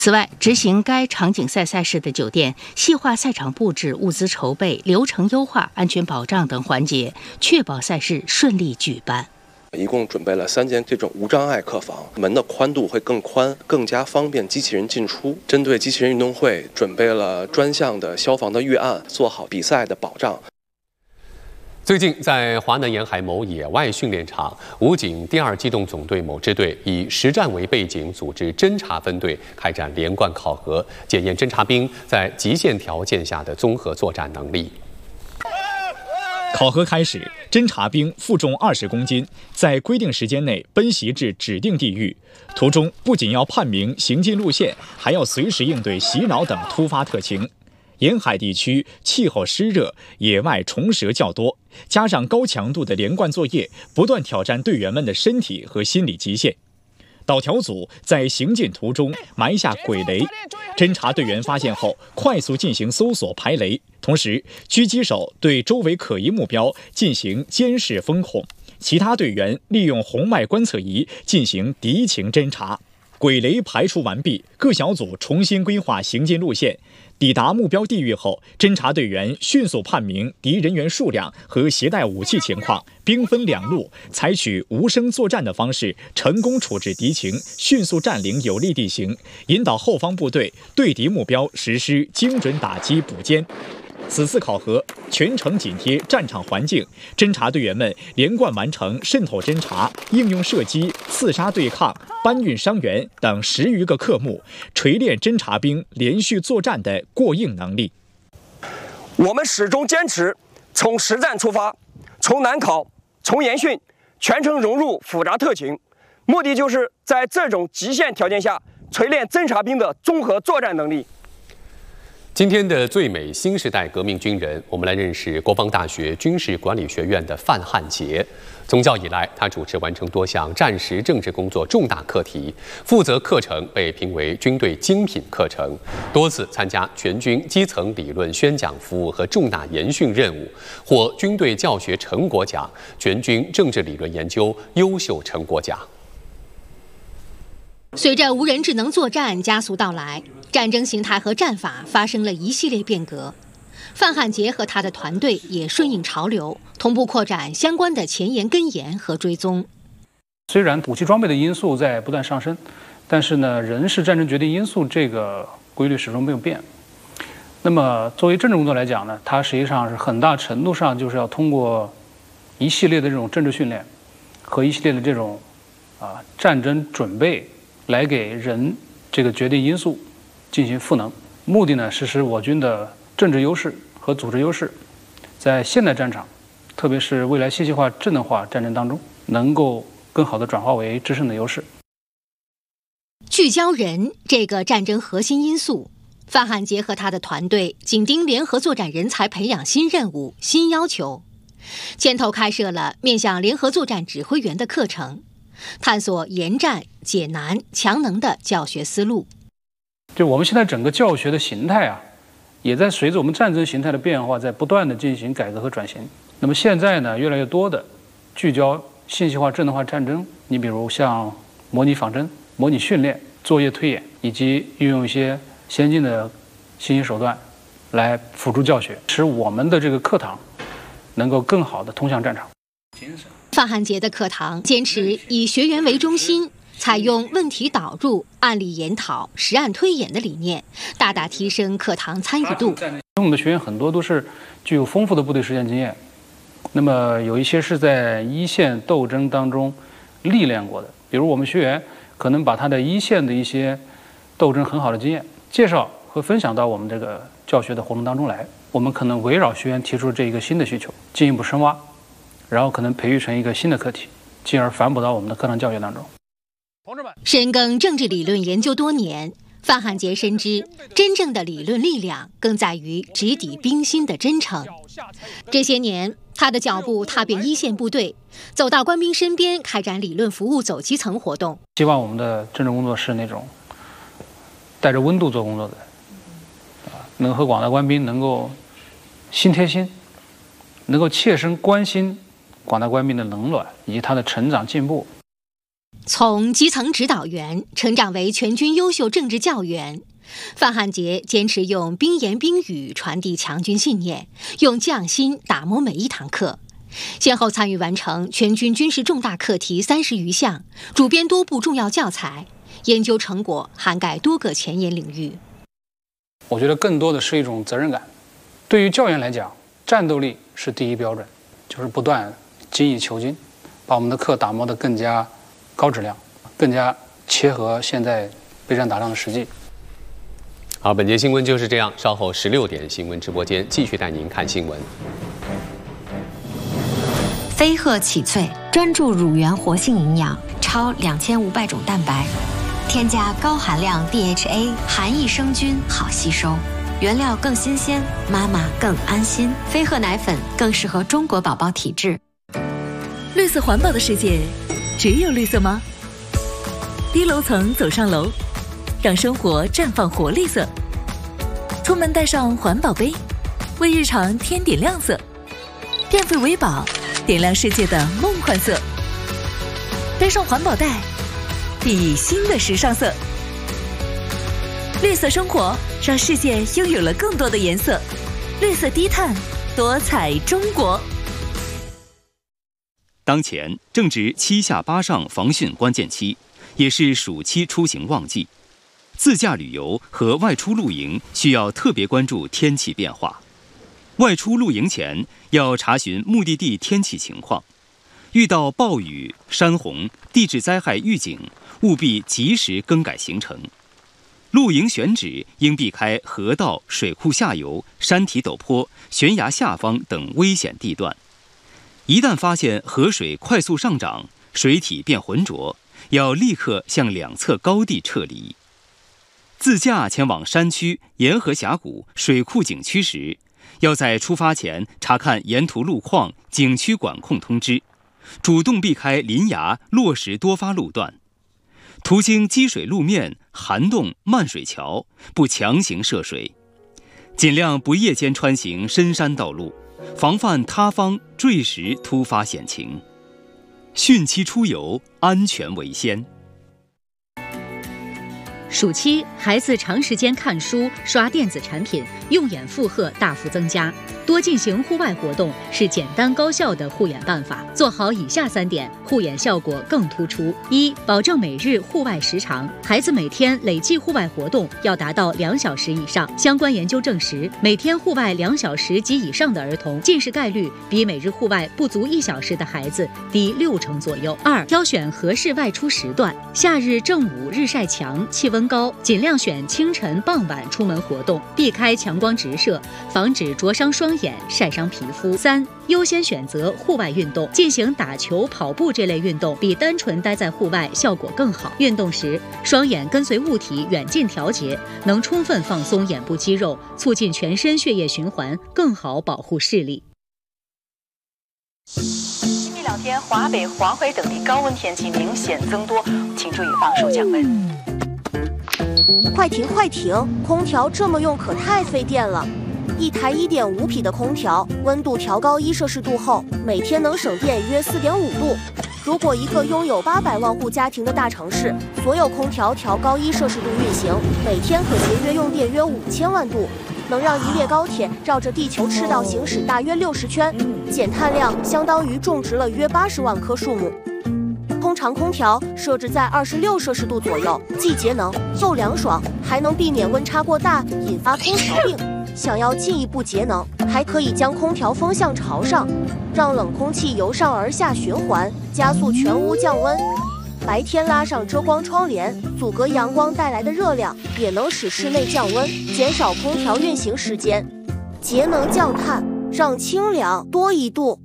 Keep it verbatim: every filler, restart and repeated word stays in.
此外，执行该场景赛赛事的酒店细化赛场布置、物资筹备、流程优化、安全保障等环节，确保赛事顺利举办。 一共准备了三间这种无障碍客房，门的宽度会更宽，更加方便机器人进出。针对机器人运动会，准备了专项的消防的预案，做好比赛的保障。 最近，在华南沿海某野外训练场，武警第二机动总队某支队以实战为背景，组织侦察分队开展连贯考核，检验侦察兵在极限条件下的综合作战能力。 考核开始，侦察兵负重二十公斤，在规定时间内奔袭至指定地域，途中不仅要判明行进路线，还要随时应对袭扰等突发特情。沿海地区气候湿热，野外虫蛇较多，加上高强度的连贯作业，不断挑战队员们的身体和心理极限。导条组在行进途中埋下鬼雷，侦察队员发现后快速进行搜索排雷，同时狙击手对周围可疑目标进行监视封控，其他队员利用红外观测仪进行敌情侦察。鬼雷排除完毕，各小组重新规划行进路线。抵达目标地域后，侦察队员迅速判明敌人员数量和携带武器情况，兵分两路，采取无声作战的方式，成功处置敌情，迅速占领有利地形，引导后方部队对敌目标实施精准打击补歼。此次考核全程紧贴战场环境，侦察队员们连贯完成渗透侦察、应用射击、刺杀对抗、搬运伤员等十余个科目，锤炼侦察兵连续作战的过硬能力。 我们始终坚持从实战出发，从难考、从严训，全程融入复杂特情，目的就是在这种极限条件下锤炼侦察兵的综合作战能力。 今天的最美新时代革命军人，我们来认识国防大学军事管理学院的范汉杰。从教以来，他主持完成多项战时政治工作重大课题，负责课程被评为军队精品课程，多次参加全军基层理论宣讲服务和重大研训任务，获军队教学成果奖、全军政治理论研究优秀成果奖。 随着无人智能作战加速到来，战争形态和战法发生了一系列变革。范汉杰和他的团队也顺应潮流，同步扩展相关的前沿根研和追踪。 虽然武器装备的因素在不断上升，但是呢，人是战争决定因素这个规律始终没有变。那么，作为政治工作来讲呢，它实际上是很大程度上就是要通过一系列的这种政治训练和一系列的这种啊战争准备，来给人这个决定因素进行赋能。目的呢，是使我军的政治优势和组织优势，在现代战场，特别是未来信息化、智能化战争当中，能够更好地转化为制胜的优势。 聚焦人这个战争核心因素，范汉杰和他的团队紧盯联合作战人才培养新任务、新要求，牵头开设了面向联合作战指挥员的课程，探索严战、解难、强能的教学思路。 就我们现在整个教学的形态啊，也在随着我们战争形态的变化，在不断的进行改革和转型。那么现在呢，越来越多的聚焦信息化、智能化战争，你比如像模拟仿真、模拟训练、作业推演，以及运用一些先进的信息手段来辅助教学，使我们的这个课堂能够更好的通向战场。 范汉杰的课堂坚持以学员为中心，采用问题导入、案例研讨、实案推演的理念，大大提升课堂参与度。 我们的学员很多都是具有丰富的部队实践经验，那么有一些是在一线斗争当中历练过的，比如我们学员可能把他的一线的一些斗争很好的经验介绍和分享到我们这个教学的活动当中来，我们可能围绕学员提出这一个新的需求进一步深挖，然后可能培育成一个新的课题，进而反哺到我们的课堂教学当中。 深耕政治理论研究多年，范汉杰深知真正的理论力量更在于直抵兵心的真诚。这些年，他的脚步踏遍一线部队，走到官兵身边，开展理论服务走基层活动。 希望我们的政治工作是那种带着温度做工作的，能和广大官兵能够心贴心，能够切身关心广大官兵的冷暖以及他的成长进步。 从基层指导员成长为全军优秀政治教员，范汉杰坚持用兵言兵语传递强军信念，用匠心打磨每一堂课，先后参与完成全军军事重大课题三十余项，主编多部重要教材，研究成果涵盖多个前沿领域。 我觉得更多的是一种责任感。对于教员来讲，战斗力是第一标准，就是不断精益求精，把我们的课打磨得更加高质量，更加切合现在备战打仗的实际。 好，本节新闻就是这样。稍后十六点新闻直播间继续带您看新闻。 飞鹤启萃专注乳源活性营养，超两千五百种蛋白，添加高含量 D H A， 含益生菌，好吸收。原料更新鲜，妈妈更安心。飞鹤奶粉更适合中国宝宝体质。 绿色环保的世界，只有绿色吗？低楼层走上楼，让生活绽放活力色。出门带上环保杯，为日常添点亮色。电费为宝，点亮世界的梦幻色。背上环保袋，熠熠新的时尚色。绿色生活，让世界拥有了更多的颜色。绿色低碳，多彩中国。 当前正值七下八上防汛关键期，也是暑期出行旺季。自驾旅游和外出露营需要特别关注天气变化。外出露营前要查询目的地天气情况，遇到暴雨、山洪、地质灾害预警，务必及时更改行程。露营选址应避开河道、水库下游、山体陡坡、悬崖下方等危险地段。一旦发现河水快速上涨，水体变浑浊，要立刻向两侧高地撤离。自驾前往山区、沿河峡谷、水库景区时，要在出发前查看沿途路况、景区管控通知，主动避开林崖、落石多发路段。途经积水路面、涵洞、漫水桥，不强行涉水。尽量不夜间穿行深山道路，防范塌方、坠石突发险情。汛期出游，安全为先。 暑期，孩子长时间看书、刷电子产品，用眼负荷大幅增加。多进行户外活动是简单高效的护眼办法。做好以下三点，护眼效果更突出：一、保证每日户外时长，孩子每天累计户外活动要达到两小时以上。相关研究证实，每天户外两小时及以上的儿童，近视概率比每日户外不足一小时的孩子低六成左右。二、挑选合适外出时段，夏日正午日晒强，气温高，尽量选清晨、傍晚出门活动，避开强光直射，防止灼伤双眼、晒伤皮肤。三、优先选择户外运动，进行打球、跑步这类运动，比单纯待在户外效果更好。运动时，双眼跟随物体远近调节，能充分放松眼部肌肉，促进全身血液循环，更好保护视力。 今明两天，华北、黄淮等地高温天气明显增多，请注意防暑降温。 快停快停！空调这么用可太费电了。一台 一点五 匹的空调，温度调高一摄氏度后，每天能省电约 四点五度。如果一个拥有八百万户家庭的大城市，所有空调调高一摄氏度运行，每天可节约用电约五千万度，能让一列高铁绕着地球赤道行驶大约六十圈，减碳量相当于种植了约八十万棵树木。通常空调设置在二十六摄氏度左右，既节能又凉爽，还能避免温差过大引发空调病。想要进一步节能，还可以将空调风向朝上，让冷空气由上而下循环，加速全屋降温。白天拉上遮光窗帘，阻隔阳光带来的热量，也能使室内降温，减少空调运行时间。节能降碳，让清凉多一度。